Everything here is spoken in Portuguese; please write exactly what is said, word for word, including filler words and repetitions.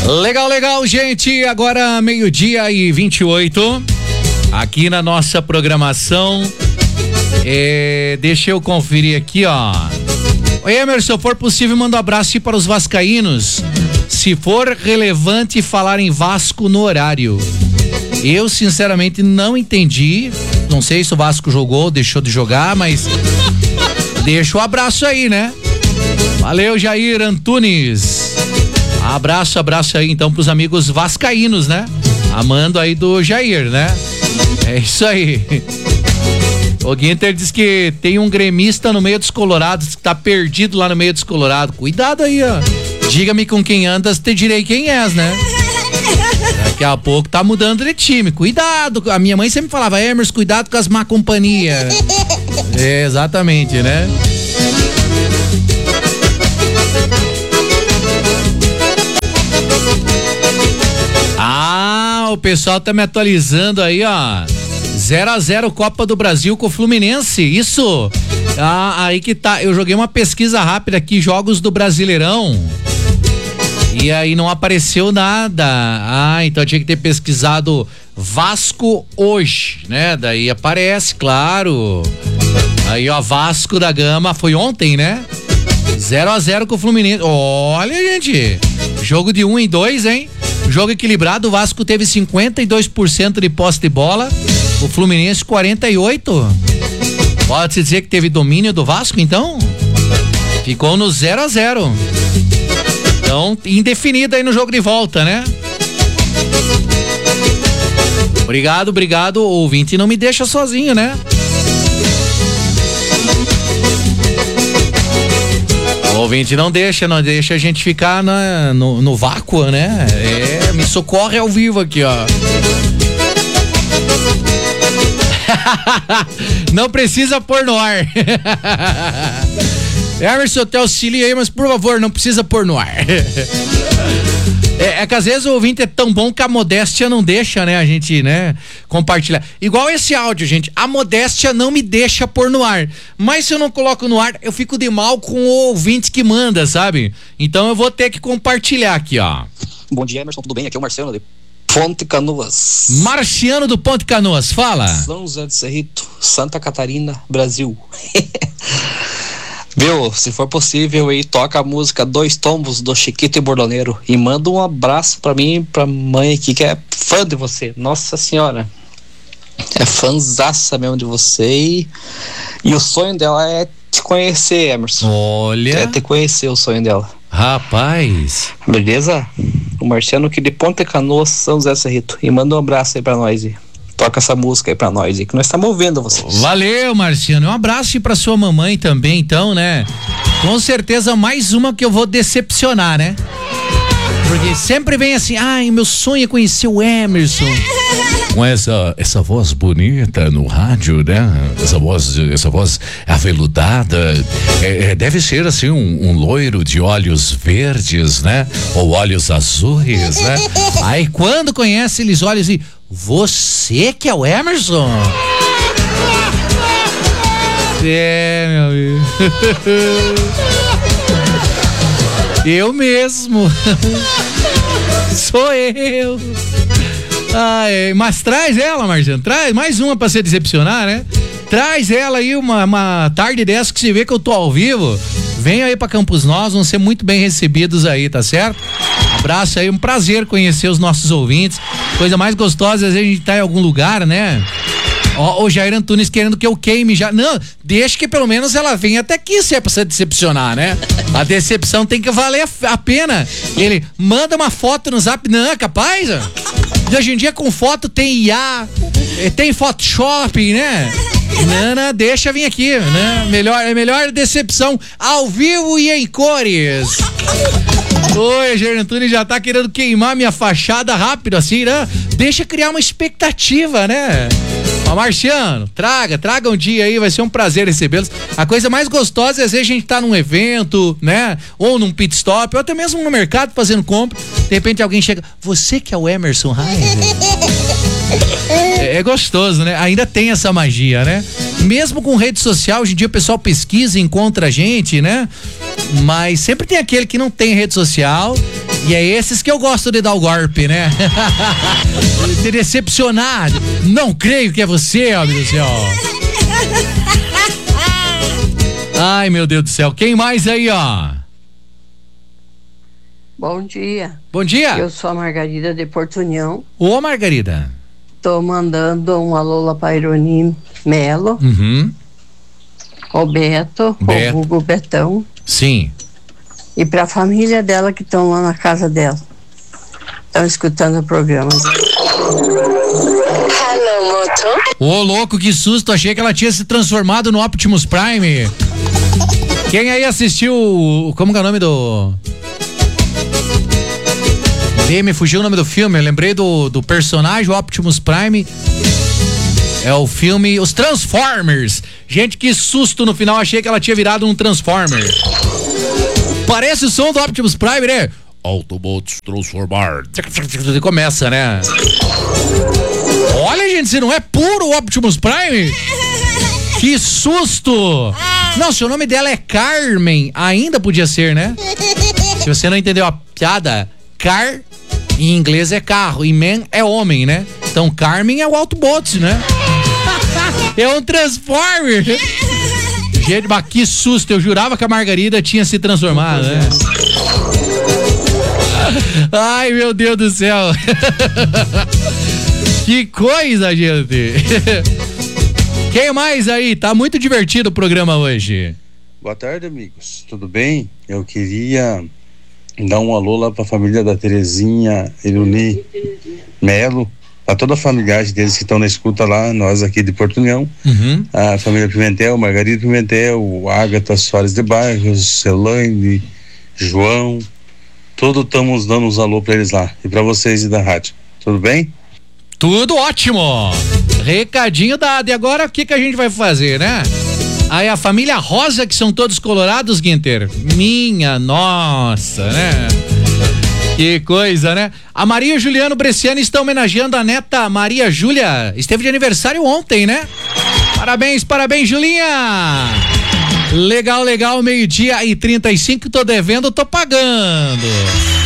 Legal, legal, gente. Agora meio-dia e vinte e oito. Aqui na nossa programação. É, deixa eu conferir aqui, ó. Oi, Emerson, se for possível, manda um abraço para os vascaínos. Se for relevante falar em Vasco no horário. Eu, sinceramente, não entendi. Não sei se o Vasco jogou, deixou de jogar, mas deixa o abraço aí, né? Valeu, Jair Antunes. Abraço, abraço aí, então, pros amigos vascaínos, né? Amando aí do Jair, né? É isso aí. O Guinter diz que tem um gremista no meio dos colorados que tá perdido lá no meio dos colorados. Cuidado aí, ó. Diga-me com quem andas, te direi quem és, né? Daqui a pouco tá mudando de time. Cuidado. A minha mãe sempre falava, Emerson, cuidado com as má companhia. É, exatamente, né? Ah, o pessoal tá me atualizando aí, ó. zero a zero Copa do Brasil com o Fluminense, isso. Ah, aí que tá, eu joguei uma pesquisa rápida aqui, jogos do Brasileirão, e aí não apareceu nada. Ah, então eu tinha que ter pesquisado Vasco hoje, né? Daí aparece, claro. Aí, ó, Vasco da Gama, foi ontem, né? zero a zero com o Fluminense. Olha, gente, jogo de um em dois, hein? Jogo equilibrado, o Vasco teve cinquenta e dois por cento de posse de bola, o Fluminense quarenta e oito por cento. Pode-se dizer que teve domínio do Vasco, então? Ficou no zero a zero. Então, indefinido aí no jogo de volta, né? Obrigado, obrigado, o ouvinte não me deixa sozinho, né? O ouvinte não deixa, não deixa a gente ficar na, no, no vácuo, né? É, me socorre ao vivo aqui, ó. Não precisa pôr no ar. Emerson, te auxilia aí, mas por favor, não precisa pôr no ar. É, é que às vezes o ouvinte é tão bom que a modéstia não deixa, né, a gente, né, compartilhar. Igual esse áudio, gente, a modéstia não me deixa pôr no ar, mas se eu não coloco no ar, eu fico de mal com o ouvinte que manda, sabe? Então eu vou ter que compartilhar aqui, ó. Bom dia, Emerson, tudo bem? Aqui é o Marciano de Ponte Canoas. Marciano do Ponte Canoas, fala. São José do Cerrito, Santa Catarina, Brasil. Viu, se for possível aí, toca a música Dois Tombos do Chiquito e Bordoneiro e manda um abraço pra mim e pra mãe aqui que é fã de você, nossa senhora, é fãzaça mesmo de você, e, e o sonho dela é te conhecer, Emerson. Olha, é te conhecer o sonho dela, rapaz. Beleza? O Marciano aqui de Ponte Canoas, São José do Cerrito, e manda um abraço aí pra nós e toca essa música aí pra nós aí, que nós estamos ouvindo vocês. Valeu, Marciano. Um abraço pra sua mamãe também, então, né? Com certeza mais uma que eu vou decepcionar, né? Porque sempre vem assim, ai, meu sonho é conhecer o Emerson. Com essa, essa voz bonita no rádio, né? Essa voz, essa voz aveludada. É, é, deve ser assim um, um loiro de olhos verdes, né? Ou olhos azuis, né? Aí quando conhece, eles olham assim, você que é o Emerson? É, meu amigo. Eu mesmo. Sou eu. Ai, mas traz ela, Marciano. Traz mais uma pra se decepcionar, né? Traz ela aí uma, uma tarde dessa que você vê que eu tô ao vivo. Venha aí pra Campos Nós, vão ser muito bem recebidos aí, tá certo? Abraço aí, um prazer conhecer os nossos ouvintes. Coisa mais gostosa, às vezes a gente tá em algum lugar, né? Ó, o Jair Antunes querendo que eu queime já. Não, deixa que pelo menos ela venha até aqui, se é pra se decepcionar, né? A decepção tem que valer a pena. Ele manda uma foto no zap. Não, é capaz? De hoje em dia com foto tem I A, tem Photoshop, né? Não, não, deixa vir aqui, né? Melhor, é melhor decepção ao vivo e em cores. Oi, Jair Antunes já tá querendo queimar minha fachada rápido assim, né? Deixa criar uma expectativa, né? Ó, Marciano, traga, traga um dia aí, vai ser um prazer recebê-los. A coisa mais gostosa é às vezes a gente tá num evento, né? Ou num pit stop, ou até mesmo no mercado fazendo compra. De repente alguém chega, você que é o Emerson Raiz? É, é gostoso, né? Ainda tem essa magia, né? Mesmo com rede social, hoje em dia o pessoal pesquisa e encontra a gente, né? Mas sempre tem aquele que não tem rede social E é esses que eu gosto de dar o golpe, né? Te decepcionar. Não creio que é você, ó, meu Deus do céu. Ai, meu Deus do céu. Quem mais aí, ó? Bom dia. Bom dia. Eu sou a Margarida de Porto União. Ô, Margarida. Tô mandando um alô lá pra Ironi Melo. Uhum. O Beto, Beto. o Hugo Betão. Sim. E pra família dela que estão lá na casa dela. Estão escutando o programa. Hello, Moto. Ô, louco, que susto. Achei que ela tinha se transformado no Optimus Prime. Quem aí assistiu... Como que é o nome do... E me fugiu o nome do filme. Eu lembrei do, do personagem Optimus Prime. É o filme Os Transformers. Gente, que susto no final. Achei que ela tinha virado um Transformer. Parece o som do Optimus Prime, né? Autobots transformar. E começa, né? Olha, gente, se não é puro Optimus Prime. Que susto. Não, se o nome dela é Carmen, ainda podia ser, né? Se você não entendeu a piada, Car em inglês é carro e man é homem, né? Então Carmen é o Autobots, né? É um Transformer. Gente, mas que susto. Eu jurava que a Margarida tinha se transformado, né? Ai, meu Deus do céu. Que coisa, gente. Quem mais aí? Tá muito divertido o programa hoje. Boa tarde, amigos. Tudo bem? Eu queria dar um alô lá pra família da Terezinha Ironi Melo, para toda a familiar deles que estão na escuta lá, nós aqui de Porto União, uhum. A família Pimentel, Margarida Pimentel, Ágata Soares de Barros, Elaine, João, todos estamos dando uns alô para eles lá, e para vocês e da rádio, tudo bem? Tudo ótimo, recadinho dado. E agora o que que a gente vai fazer, né? Aí a família Rosa, que são todos colorados, Guinter, minha nossa, né? Que coisa, né? A Maria Juliano Bresciani está homenageando a neta Maria Júlia. Esteve de aniversário ontem, né? Parabéns, parabéns, Julinha! Legal, legal, meio-dia e trinta e cinco, tô devendo, tô pagando.